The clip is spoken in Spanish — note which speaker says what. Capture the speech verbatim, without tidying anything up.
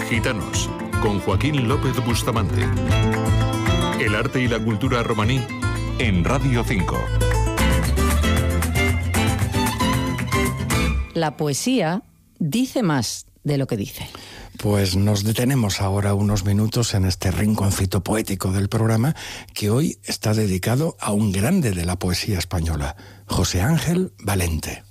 Speaker 1: Gitanos, con Joaquín López Bustamante. El arte y la cultura romaní en Radio cinco.
Speaker 2: La poesía dice más de lo que dice.
Speaker 3: Pues nos detenemos ahora unos minutos en este rinconcito poético del programa, que hoy está dedicado a un grande de la poesía española, José Ángel Valente.